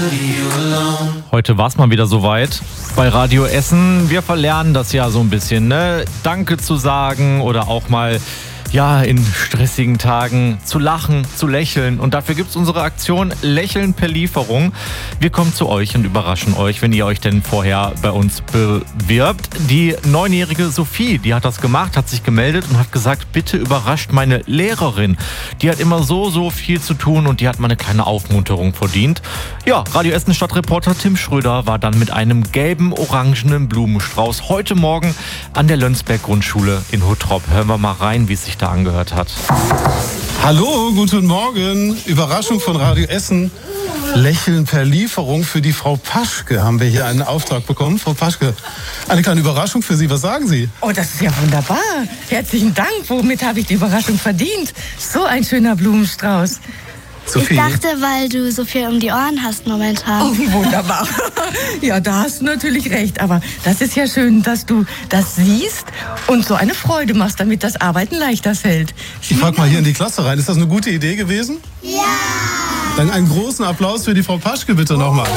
Heute war es mal wieder soweit bei Radio Essen. Wir verlernen das ja so ein bisschen, ne? Danke zu sagen oder auch mal in stressigen Tagen zu lachen, zu lächeln. Und dafür gibt es unsere Aktion Lächeln per Lieferung. Wir kommen zu euch und überraschen euch, wenn ihr euch denn vorher bei uns bewirbt. Die 9-jährige Sophie, die hat das gemacht, hat sich gemeldet und hat gesagt, bitte überrascht meine Lehrerin. Die hat immer so viel zu tun und die hat mal eine kleine Aufmunterung verdient. Ja, Radio Essen Stadtreporter Tim Schröder war dann mit einem gelben, orangenen Blumenstrauß heute Morgen an der Lönsberg-Grundschule in Huttrop. Hören wir mal rein, wie es sich da angehört hat. Hallo, guten Morgen. Überraschung von Radio Essen. Lächeln per Lieferung für die Frau Paschke. Haben wir hier einen Auftrag bekommen. Frau Paschke, eine kleine Überraschung für Sie. Was sagen Sie? Oh, das ist ja wunderbar. Herzlichen Dank. Womit habe ich die Überraschung verdient? So ein schöner Blumenstrauß. Sophie. Ich dachte, weil du so viel um die Ohren hast momentan. Oh, wunderbar. Ja, da hast du natürlich recht. Aber das ist ja schön, dass du das siehst und so eine Freude machst, damit das Arbeiten leichter fällt. Ich frage mal hier in die Klasse rein. Ist das eine gute Idee gewesen? Ja! Dann einen großen Applaus für die Frau Paschke bitte nochmal.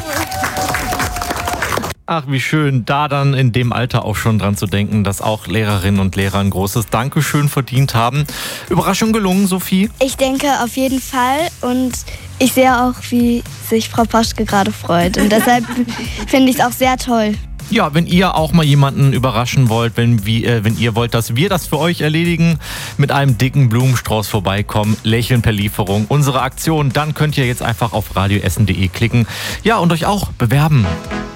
Ach, wie schön, da dann in dem Alter auch schon dran zu denken, dass auch Lehrerinnen und Lehrer ein großes Dankeschön verdient haben. Überraschung gelungen, Sophie? Ich denke auf jeden Fall und ich sehe auch, wie sich Frau Paschke gerade freut. Und deshalb finde ich es auch sehr toll. Ja, wenn ihr auch mal jemanden überraschen wollt, wenn ihr wollt, dass wir das für euch erledigen, mit einem dicken Blumenstrauß vorbeikommen, Lächeln per Lieferung, unsere Aktion, dann könnt ihr jetzt einfach auf radioessen.de klicken. Ja, und euch auch bewerben.